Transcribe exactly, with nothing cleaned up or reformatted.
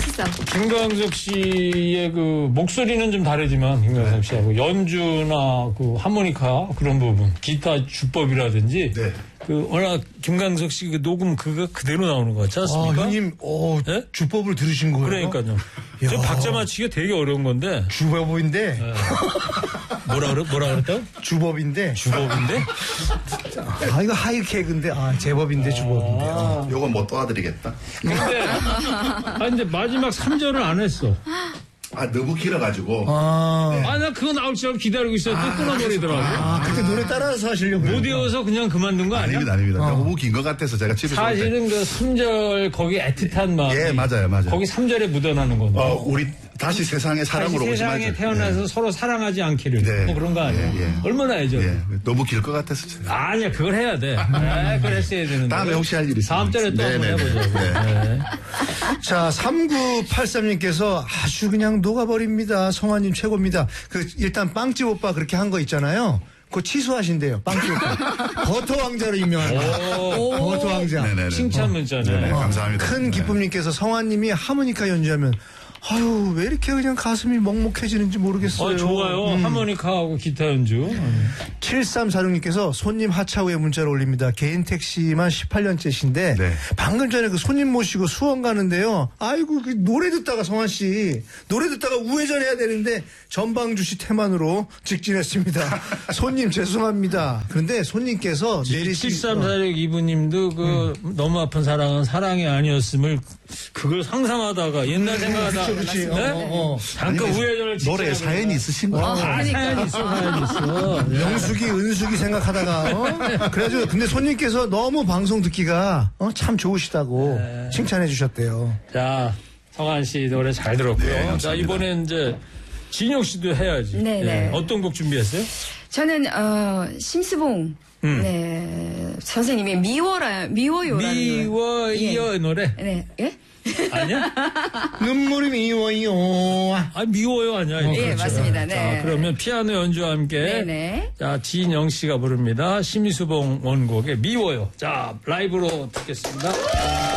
사실상. 김광석 씨의 그 목소리는 좀 다르지만 김광석 씨하고 연주나 그 하모니카 그런 부분, 기타 주법이라든지 네. 그 워낙 김광석 씨 그 녹음 그거 그대로 나오는 거 같지 않습니까? 아, 형님, 어, 네? 주법을 들으신 거예요? 그러니까요. 저 박자 맞추기가 되게 어려운 건데. 주법인데. 네. 뭐라 그래? 뭐라 그랬다고? 주법인데. 주법인데? 아, 이거 하이케그인데. 아, 제법인데 아. 주법인데. 아. 요건 못 도와드리겠다. 근데, 아, 근데 마지막 삼 절을 안 했어. 아, 너무 길어가지고. 아, 네. 아, 나 그거 나올 줄 알고 기다리고 있었는데 끊어버리더라고. 아, 그때 노래 따라서 하시려고. 못 외워서 그냥 그만둔 거 아니야? 아닙니다, 아닙니다. 너무 긴 것 같아서 제가 집에서. 사실은 그 삼 절 거기 애틋한 마음. 예, 맞아요, 맞아요. 거기 삼 절에 묻어나는 건데. 어, 우리 다시 세상에 사랑으로 다시 오지 말자. 세상에 태어나서 예. 서로 사랑하지 않기를. 네. 뭐 그런 거 아니야? 예, 예. 얼마나 해줘. 예, 너무 길 것 같아서. 제가. 아니야, 그걸 해야 돼. 아, 그걸 했어야 되는데. 다음에 혹시 할 일이 있으면. 다음 절에 또 한번 네네네. 해보자고. 네. 네. 자, 삼구팔삼님께서 아주 그냥 녹아버립니다. 성화님 최고입니다. 그, 일단 빵집 오빠 그렇게 한 거 있잖아요. 그거 취소하신대요. 빵집 오빠. 버터 왕자로 유명한 거. 버터 왕자. 네네네. 칭찬 문자네. 네네, 감사합니다. 큰 네. 기쁨님께서 성화님이 하모니카 연주하면 아유, 왜 이렇게 그냥 가슴이 먹먹해지는지 모르겠어요. 어, 좋아요. 음. 하모니카하고 기타 연주. 칠삼사육님께서 손님 하차후에 문자를 올립니다. 개인 택시만 십팔 년째신데 네. 방금 전에 그 손님 모시고 수원 가는데요. 아이고 그 노래 듣다가 성환 씨 노래 듣다가 우회전해야 되는데 전방주 시 태만으로 직진했습니다. 손님 죄송합니다. 그런데 손님께서 내리시 칠삼사육 이부님도 그 음. 너무 아픈 사랑은 사랑이 아니었음을 그걸 상상하다가 옛날 생각하다가 그렇지. 네? 어, 어. 잠깐 아니, 우회전을 노래에 사연이 있으신 거. 아, 사연이 있어, 사연이 있어. 네. 명숙이 은숙이 생각하다가 어? 그래가지고 근데 손님께서 너무 방송 듣기가 어? 참 좋으시다고 네. 칭찬해 주셨대요. 자, 성한 씨 노래 잘 들었고요. 네, 자, 감사합니다. 이번엔 이제 진영 씨도 해야지. 네, 네. 어떤 곡 준비했어요? 저는 어, 심수봉 음. 네 선생님의 미워라 미워요라는 미워요 예. 노래. 네, 예? 아니야? 눈물이 미워요. 아, 미워요 아니야? 이거. 예, 맞습니다. 네. 자, 그러면 피아노 연주와 함께 네네. 자, 진영 씨가 부릅니다. 심수봉 원곡의 미워요. 자, 라이브로 듣겠습니다.